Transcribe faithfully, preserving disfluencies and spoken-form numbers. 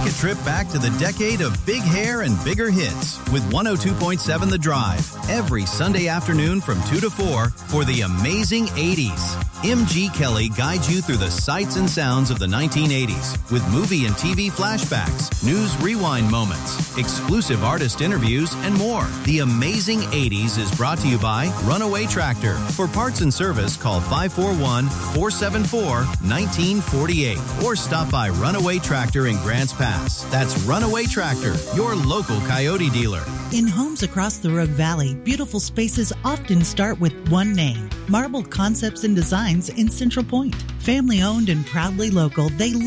Take a trip back to the decade of big hair and bigger hits with one oh two point seven The Drive every Sunday afternoon from two to four for the amazing eighties. M G Kelly guides you through the sights and sounds of the nineteen eighties with movie and T V flashbacks, news rewind moments, exclusive artist interviews, and more. The Amazing eighties is brought to you by Runaway Tractor. For parts and service, call five four one, four seven four, one nine four eight or stop by Runaway Tractor in Grants Pass. That's Runaway Tractor, your local Coyote dealer. In homes across the Rogue Valley, beautiful spaces often start with one name, Marble Concepts and Designs in Central Point. Family owned and proudly local, they